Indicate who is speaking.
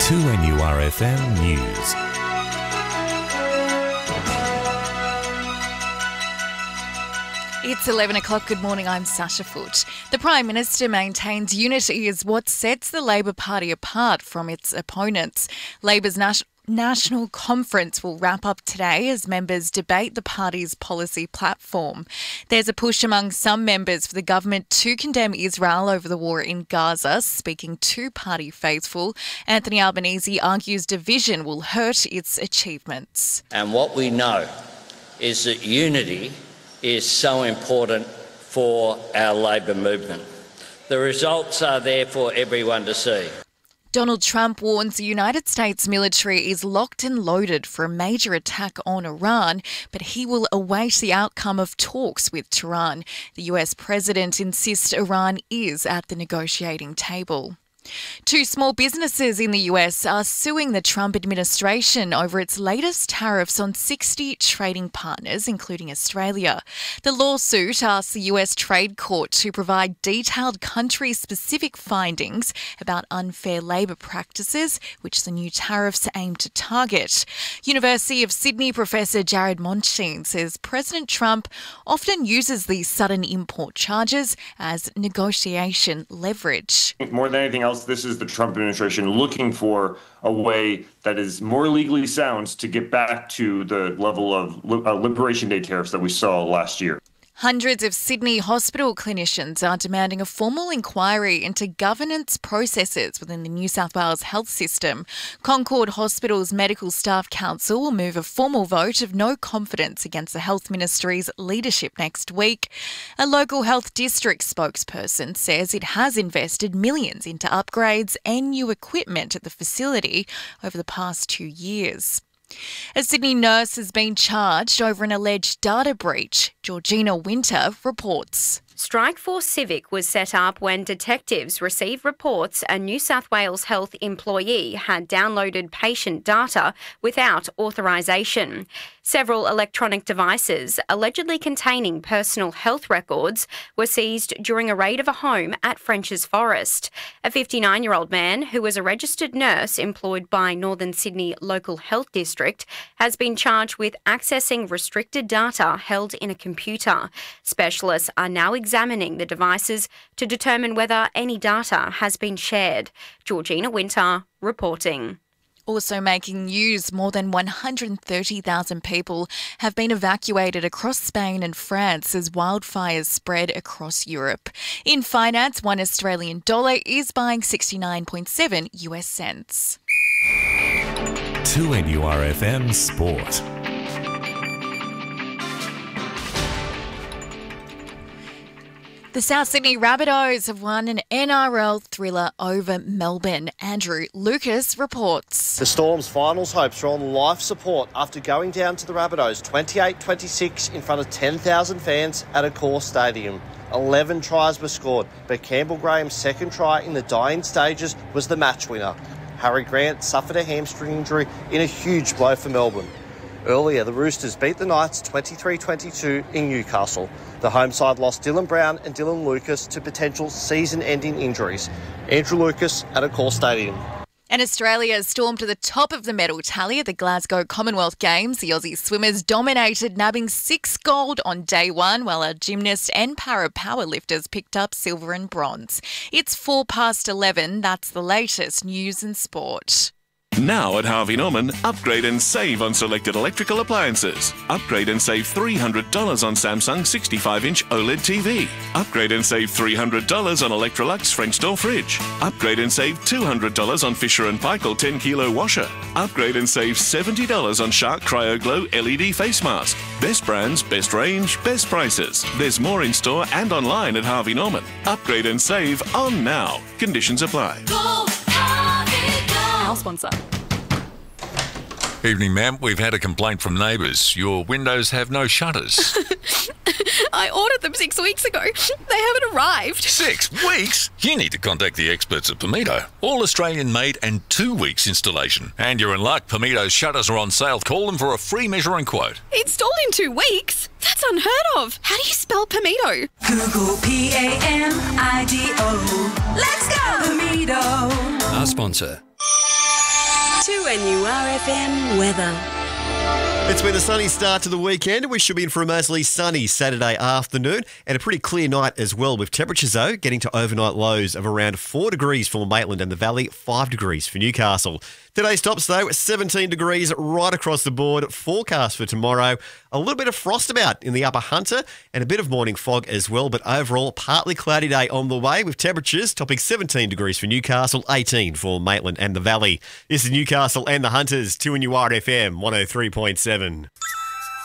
Speaker 1: 2NURFM News.
Speaker 2: It's 11 o'clock. Good morning, I'm Sasha Foote. The Prime Minister maintains unity is what sets the Labor Party apart from its opponents. Labor's National Conference will wrap up today as members debate the party's policy platform. There's a push among some members for the government to condemn Israel over the war in Gaza. Speaking to party faithful, Anthony Albanese argues division will hurt its achievements.
Speaker 3: And what we know is that unity is so important for our Labor movement. The results are there for everyone to see.
Speaker 2: Donald Trump warns the United States military is locked and loaded for a major attack on Iran, but he will await the outcome of talks with Tehran. The US president insists Iran is at the negotiating table. Two small businesses in the US are suing the Trump administration over its latest tariffs on 60 trading partners, including Australia. The lawsuit asks the US Trade Court to provide detailed country-specific findings about unfair labour practices, which the new tariffs aim to target. University of Sydney professor Jared Monchine says President Trump often uses these sudden import charges as negotiation leverage.
Speaker 4: More than anything else, this is the Trump administration looking for a way that is more legally sound to get back to the level of Liberation Day tariffs that we saw last year.
Speaker 2: Hundreds of Sydney hospital clinicians are demanding a formal inquiry into governance processes within the New South Wales health system. Concord Hospital's Medical Staff Council will move a formal vote of no confidence against the Health Ministry's leadership next week. A local health district spokesperson says it has invested millions into upgrades and new equipment at the facility over the past 2 years. A Sydney nurse has been charged over an alleged data breach. Georgina Winter reports.
Speaker 5: Strikeforce Civic was set up when detectives received reports a New South Wales health employee had downloaded patient data without authorisation. Several electronic devices allegedly containing personal health records were seized during a raid of a home at French's Forest. A 59-year-old man who was a registered nurse employed by Northern Sydney Local Health District has been charged with accessing restricted data held in a computer. Specialists are now examining the devices to determine whether any data has been shared. Georgina Winter reporting.
Speaker 2: Also making news, more than 130,000 people have been evacuated across Spain and France as wildfires spread across Europe. In finance, $1 Australian is buying 69.7 US cents.
Speaker 1: 2NURFM Sport.
Speaker 2: The South Sydney Rabbitohs have won an NRL thriller over Melbourne. Andrew Lucas reports.
Speaker 6: The Storm's finals hopes are on life support after going down to the Rabbitohs 28-26 in front of 10,000 fans at Accor Stadium. 11 tries were scored, but Campbell Graham's second try in the dying stages was the match winner. Harry Grant suffered a hamstring injury in a huge blow for Melbourne. Earlier, the Roosters beat the Knights 23-22 in Newcastle. The home side lost Dylan Brown and Dylan Lucas to potential season-ending injuries. Andrew Lucas at Accor Stadium.
Speaker 2: And Australia stormed to the top of the medal tally at the Glasgow Commonwealth Games. The Aussie swimmers dominated, nabbing 6 gold on day one, while our gymnasts and para-powerlifters picked up silver and bronze. It's 11:04. That's the latest news and sport.
Speaker 7: Now at Harvey Norman, upgrade and save on selected electrical appliances. Upgrade and save $300 on Samsung 65-inch OLED TV. Upgrade and save $300 on Electrolux French door fridge. Upgrade and save $200 on Fisher & Paykel 10-kilo washer. Upgrade and save $70 on Shark CryoGlow LED face mask. Best brands, best range, best prices. There's more in store and online at Harvey Norman. Upgrade and save on now. Conditions apply.
Speaker 2: Our sponsor.
Speaker 8: Evening, ma'am. We've had a complaint from neighbours. Your windows have no shutters.
Speaker 9: I ordered them 6 weeks ago. They haven't arrived.
Speaker 8: 6 weeks? You need to contact the experts at Pimito. All Australian made and 2 weeks installation. And you're in luck. Pimito's shutters are on sale. Call them for a free measuring quote.
Speaker 9: Installed in 2 weeks? That's unheard of. How do you spell Pimito?
Speaker 10: Google P-A-M-I-D-O. Let's go, Pimito.
Speaker 11: Our sponsor.
Speaker 10: 2NURFM weather.
Speaker 11: It's been a sunny start to the weekend. We should be in for a mostly sunny Saturday afternoon and a pretty clear night as well, with temperatures, though, getting to overnight lows of around 4 degrees for Maitland and the Valley, 5 degrees for Newcastle. Today's tops, though, 17 degrees right across the board. Forecast for tomorrow, a little bit of frost about in the Upper Hunter and a bit of morning fog as well, but overall, partly cloudy day on the way, with temperatures topping 17 degrees for Newcastle, 18 for Maitland and the Valley. This is Newcastle and the Hunters, 2NURFM 103.7.